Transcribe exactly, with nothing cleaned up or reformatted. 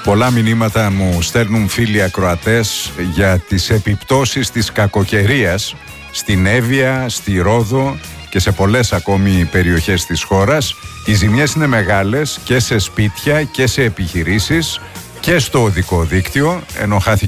Πολλά μηνύματα μου στέλνουν φίλοι ακροατές για τις επιπτώσεις της κακοκαιρίας στην Εύβοια, στη Ρόδο και σε πολλές ακόμη περιοχές της χώρας. Οι ζημιές είναι μεγάλες και σε σπίτια και σε επιχειρήσεις και στο οδικό δίκτυο, ενώ χάθηκε